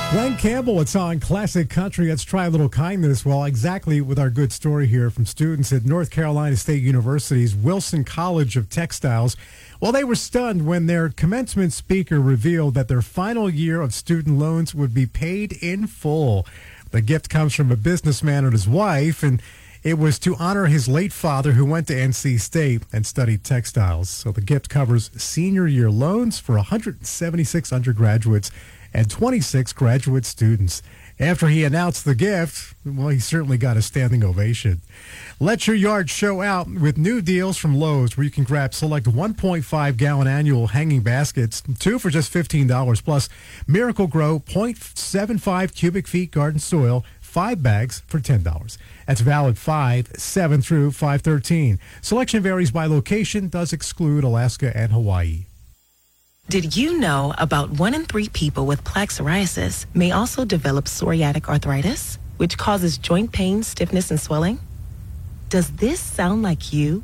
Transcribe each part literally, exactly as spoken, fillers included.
Glenn Campbell, it's on Classic Country. Let's try a little kindness. Well, exactly with our good story here from students at North Carolina State University's Wilson College of Textiles. Well, they were stunned when their commencement speaker revealed that their final year of student loans would be paid in full. The gift comes from a businessman and his wife, and it was to honor his late father who went to N C State and studied textiles. So the gift covers senior year loans for one hundred seventy-six undergraduates and twenty-six graduate students. After he announced the gift, well, he certainly got a standing ovation. Let your yard show out with new deals from Lowe's, where you can grab select one point five gallon annual hanging baskets, two for just fifteen dollars, plus Miracle Grow zero point seven five cubic feet garden soil, five bags for ten dollars. That's valid five seven through five thirteen. Selection varies by location, does exclude Alaska and Hawaii. Did you know about one in three people with plaque psoriasis may also develop psoriatic arthritis, which causes joint pain, stiffness, and swelling? Does this sound like you?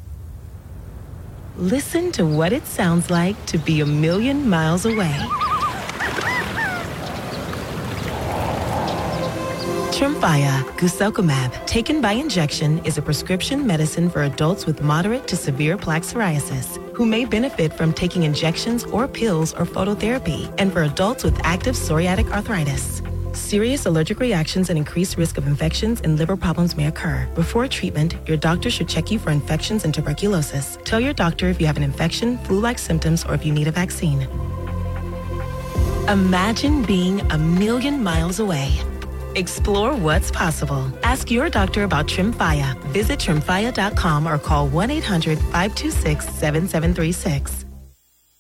Listen to what it sounds like to be a million miles away. Tremfya guselkumab, taken by injection, is a prescription medicine for adults with moderate to severe plaque psoriasis who may benefit from taking injections or pills or phototherapy, and for adults with active psoriatic arthritis. Serious allergic reactions and increased risk of infections and liver problems may occur. Before treatment, your doctor should check you for infections and tuberculosis. Tell your doctor if you have an infection, flu-like symptoms, or if you need a vaccine. Imagine being a million miles away. Explore what's possible. Ask your doctor about Tremfya. Visit tremfya dot com or call one eight hundred five two six seven seven three six.